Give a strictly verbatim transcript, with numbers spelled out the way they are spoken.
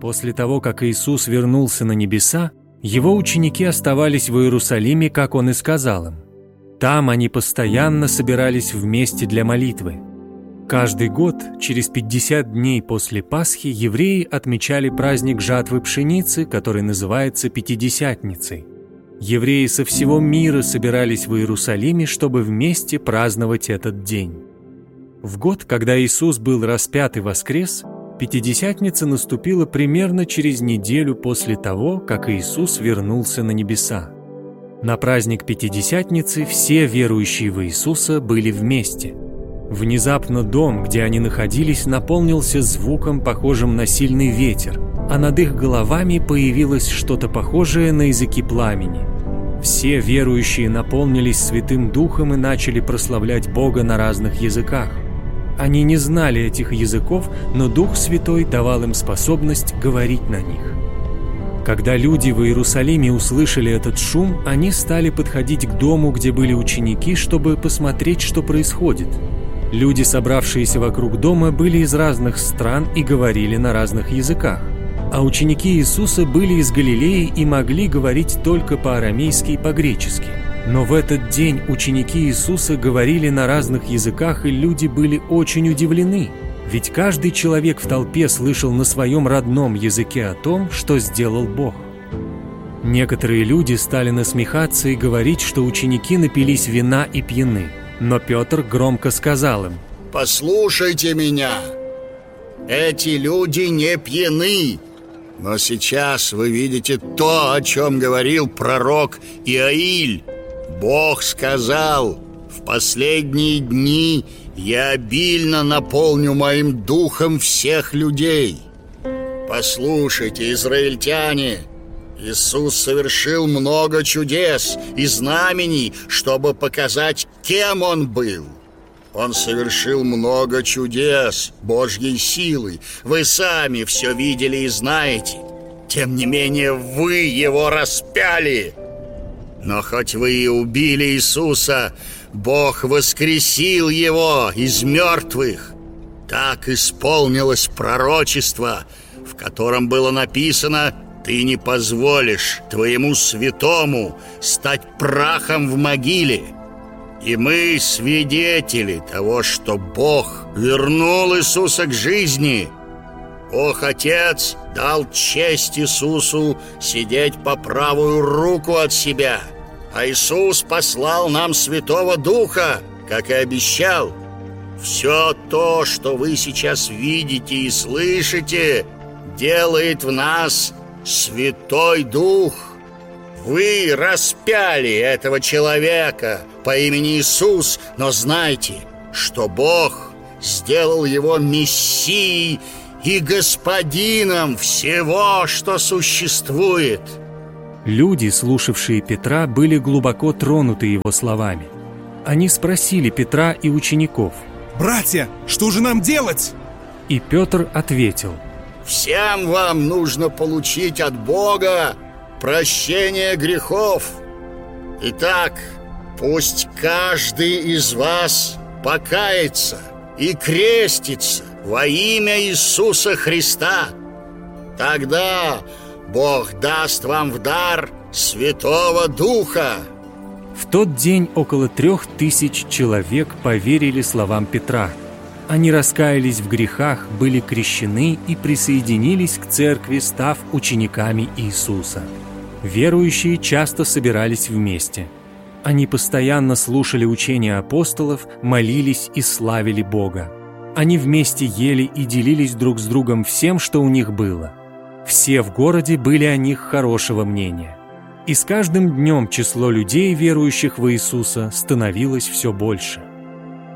После того, как Иисус вернулся на небеса, Его ученики оставались в Иерусалиме, как Он и сказал им. Там они постоянно собирались вместе для молитвы. Каждый год, через пятьдесят дней после Пасхи, евреи отмечали праздник жатвы пшеницы, который называется Пятидесятницей. Евреи со всего мира собирались в Иерусалиме, чтобы вместе праздновать этот день. В год, когда Иисус был распят и воскрес, Пятидесятница наступила примерно через неделю после того, как Иисус вернулся на небеса. На праздник Пятидесятницы все верующие в Иисуса были вместе. Внезапно дом, где они находились, наполнился звуком, похожим на сильный ветер, а над их головами появилось что-то похожее на языки пламени. Все верующие наполнились Святым Духом и начали прославлять Бога на разных языках. Они не знали этих языков, но Дух Святой давал им способность говорить на них. Когда люди в Иерусалиме услышали этот шум, они стали подходить к дому, где были ученики, чтобы посмотреть, что происходит. Люди, собравшиеся вокруг дома, были из разных стран и говорили на разных языках. А ученики Иисуса были из Галилеи и могли говорить только по-арамейски и по-гречески. Но в этот день ученики Иисуса говорили на разных языках, и люди были очень удивлены. Ведь каждый человек в толпе слышал на своем родном языке о том, что сделал Бог. Некоторые люди стали насмехаться и говорить, что ученики напились вина и пьяны. Но Петр громко сказал им: «Послушайте меня! Эти люди не пьяны! Но сейчас вы видите то, о чем говорил пророк Иоиль. Бог сказал: в последние дни я обильно наполню моим духом всех людей. Послушайте, израильтяне, Иисус совершил много чудес и знамений, чтобы показать, кем Он был. Он совершил много чудес Божьей силой. Вы сами все видели и знаете. Тем не менее, вы Его распяли. Но хоть вы и убили Иисуса, Бог воскресил Его из мертвых. Так исполнилось пророчество, в котором было написано: «Ты не позволишь твоему святому стать прахом в могиле». И мы свидетели того, что Бог вернул Иисуса к жизни. Бог Отец дал честь Иисусу сидеть по правую руку от себя, а Иисус послал нам Святого Духа, как и обещал. Все то, что вы сейчас видите и слышите, делает в нас Святой Дух. Вы распяли этого человека по имени Иисус, но знайте, что Бог сделал его Мессией и Господином всего, что существует. Люди, слушавшие Петра, были глубоко тронуты его словами. Они спросили Петра и учеников: «Братья, что же нам делать?» И Петр ответил: «Всем вам нужно получить от Бога прощение грехов. Итак, пусть каждый из вас покается и крестится во имя Иисуса Христа. Тогда Бог даст вам в дар Святого Духа». В тот день около трех тысяч человек поверили словам Петра. Они раскаялись в грехах, были крещены и присоединились к церкви, став учениками Иисуса. Верующие часто собирались вместе. Они постоянно слушали учения апостолов, молились и славили Бога. Они вместе ели и делились друг с другом всем, что у них было. Все в городе были о них хорошего мнения. И с каждым днем число людей, верующих в Иисуса, становилось все больше.